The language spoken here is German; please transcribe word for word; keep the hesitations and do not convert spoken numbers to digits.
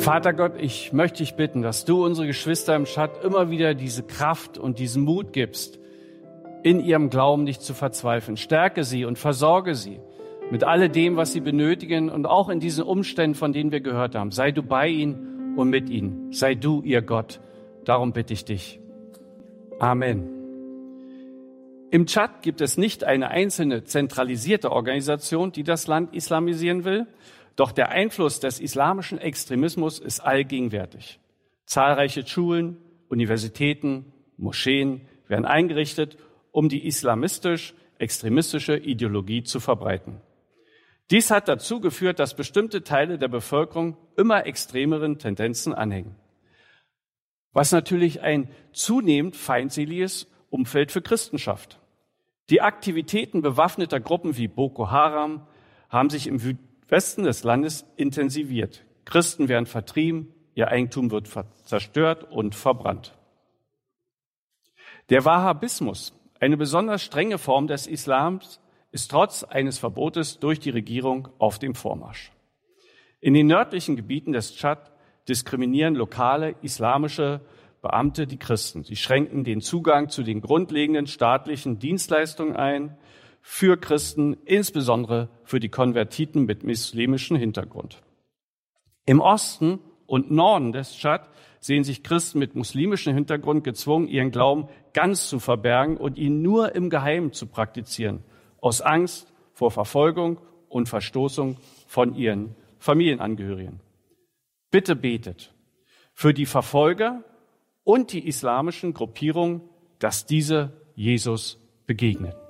Vater Gott, ich möchte dich bitten, dass du unsere Geschwister im Tschad immer wieder diese Kraft und diesen Mut gibst, in ihrem Glauben nicht zu verzweifeln. Stärke sie und versorge sie mit alledem, was sie benötigen und auch in diesen Umständen, von denen wir gehört haben. Sei du bei ihnen und mit ihnen. Sei du ihr Gott. Darum bitte ich dich. Amen. Im Tschad gibt es nicht eine einzelne zentralisierte Organisation, die das Land islamisieren will, doch der Einfluss des islamischen Extremismus ist allgegenwärtig. Zahlreiche Schulen, Universitäten, Moscheen werden eingerichtet, um die islamistisch-extremistische Ideologie zu verbreiten. Dies hat dazu geführt, dass bestimmte Teile der Bevölkerung immer extremeren Tendenzen anhängen, was natürlich ein zunehmend feindseliges Umfeld für Christen schafft. Die Aktivitäten bewaffneter Gruppen wie Boko Haram haben sich im Westen des Landes intensiviert. Christen werden vertrieben, ihr Eigentum wird zerstört und verbrannt. Der Wahhabismus, eine besonders strenge Form des Islams, ist trotz eines Verbotes durch die Regierung auf dem Vormarsch. In den nördlichen Gebieten des Tschad diskriminieren lokale islamische Beamte die Christen. Sie schränken den Zugang zu den grundlegenden staatlichen Dienstleistungen ein für Christen, insbesondere für die Konvertiten mit muslimischem Hintergrund. Im Osten und Norden des Tschad sehen sich Christen mit muslimischem Hintergrund gezwungen, ihren Glauben ganz zu verbergen und ihn nur im Geheimen zu praktizieren, aus Angst vor Verfolgung und Verstoßung von ihren Familienangehörigen. Bitte betet für die Verfolger und die islamischen Gruppierungen, dass diese Jesus begegnet.